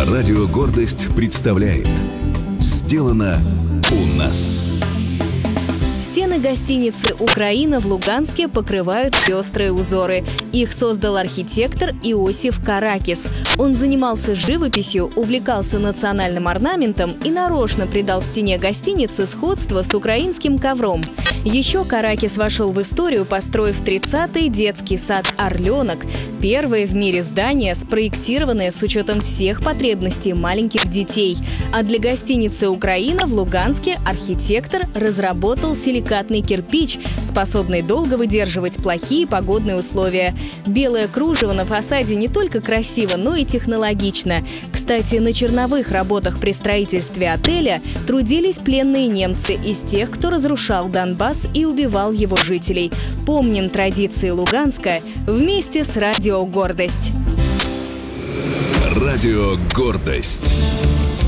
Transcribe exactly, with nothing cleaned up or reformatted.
Радио «Гордость» представляет «Сделано у нас». Стены гостиницы «Украина» в Луганске покрывают пестрые узоры. Их создал архитектор Иосиф Каракис. Он занимался живописью, увлекался национальным орнаментом и нарочно придал стене гостиницы сходство с украинским ковром. Еще Каракис вошел в историю, построив в тридцатые детский сад «Орленок», первое в мире здание, спроектированное с учетом всех потребностей маленьких детей. А для гостиницы «Украина» в Луганске архитектор разработал силикатный кирпич, способный долго выдерживать плохие погодные условия. Белое кружево на фасаде не только красиво, но и технологично. Кстати, на черновых работах при строительстве отеля трудились пленные немцы из тех, кто разрушал Донбасс и убивал его жителей. Помним традиции Луганска вместе с Радио «Гордость». Радио «Гордость».